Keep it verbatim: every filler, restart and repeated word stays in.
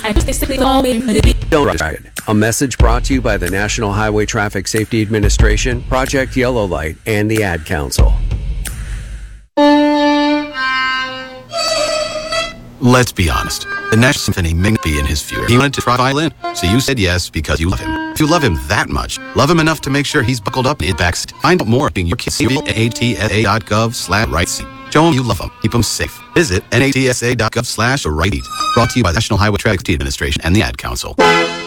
Don't ride. A message brought to you by the National Highway Traffic Safety Administration, Project Yellow Light, and the Ad Council. Let's be honest. The National Symphony may be in his future. He wanted to try violin, so you said yes because you love him. If you love him that much, love him enough to make sure he's buckled up in his back seat. Find out more at your kids at A T S A dot gov slash right seat. Show him you love him. Keep him safe. Visit N A T S A dot gov slash right seat. Brought to you by the National Highway Traffic Safety Administration and the Ad Council.